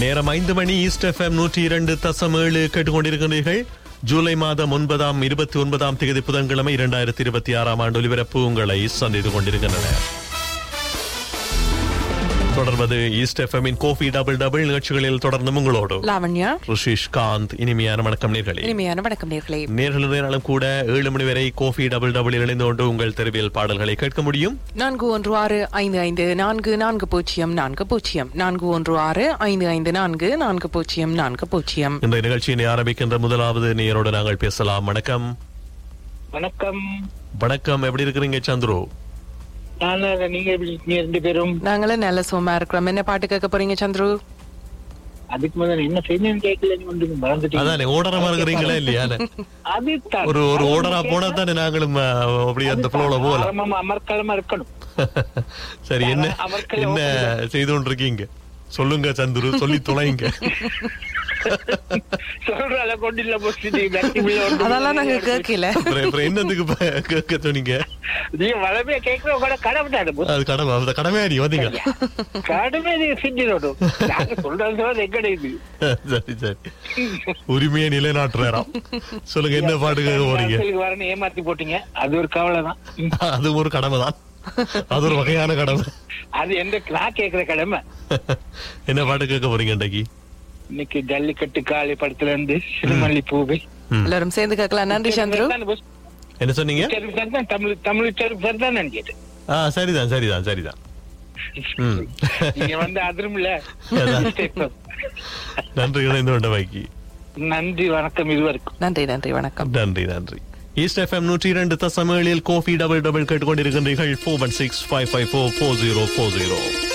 நேரம் 5 மணி. East FM 102.7 கேட்டுக்கொண்டிருக்கிறீர்கள். ஜூலை மாதம் 29ஆம் தேதி புதன்கிழமை 2026ஆம் ஆண்டு ஒலிபரப்பு உங்களை சந்தித்துக் கொண்டிருக்கின்றன. தொடர்வது ஈஸ்ட் எஃப்எம்மின் கோஃபி டபுள் டபுள் நிகழ்ச்சிகளில் தொடர்ந்து உங்களோடு லாவண்யா, ரிஷிஷ் காந்த். இனிமையான வணக்கம் நேர்களே. இனிமையான வணக்கம் நேர்களே. நேர்களும் கூட 7 மணி வரை கோஃபி டபுள் டபுள் இணைந்து கொண்டு உங்கள் தெருவியல் பாடல்களை கேட்க முடியும். 4165544040 4165544040. இந்த நிகழ்ச்சியினை ஆரம்பிக்கின்ற முதலாவது நேயரோடு நாங்கள் பேசலாம். வணக்கம். வணக்கம். வணக்கம், எப்படி இருக்கிறீங்க சந்துரு? நீங்க ரெண்டு பேரும்? நாங்களும் நல்ல சோமா இருக்கிறோம். என்ன பாட்டு கேட்க போறீங்க சந்துரு? அதுக்கு முதல்ல என்ன செய்யணும் கேட்கல, அதானே ஓடரமா இருக்கிறீங்களா இல்லையா? ஒரு ஓடரா போனா தானே நாங்களும் அப்படி அந்த ஃப்ளோல போகலாம். அமர்க்களமா இருக்கணும். சரி, என்ன செய்து கொண்டு இருக்கீங்க சொல்லுங்க சந்துரு, சொல்லி தொலைங்க. அதெல்லாம் நாங்க கேட்கல. என்னதுக்கு கேட்க சொன்னீங்க? கடமை உரிமையை நிலைநாட்டுறாராம். சொல்லுங்க, என்ன பாட்டு கேட்க போறீங்க? ஏமாத்தி போட்டீங்க, அது ஒரு கவலை தான். அது ஒரு கடமை தான், அது ஒரு வகையான கடமை. அது எந்த நான் கேட்கிற கடமை. என்ன பாட்டு கேட்க போறீங்க இன்றைக்கு? இன்னைக்கு ஜல்லிக்கட்டு காளி படத்துல இருந்து சிறுமல்லி பூவை எல்லாரும் சேர்ந்து கேட்கலாம். நன்றி சந்துரு. என்ன சொன்னீங்க? தமிழ் சரிதான் நினைக்கிறேன். சரிதான் சரிதான் சரிதான். நீங்க வந்து அதிரும்ல. நன்றி இணைந்து கொண்ட வைக்கி. நன்றி, வணக்கம். இதுவரைக்கும் நன்றி நன்றி வணக்கம். நன்றி நன்றி. East FM 102.7 Kofi double double கேட்டுக்கொண்டிருக்கின்றீர்கள். 4165544040.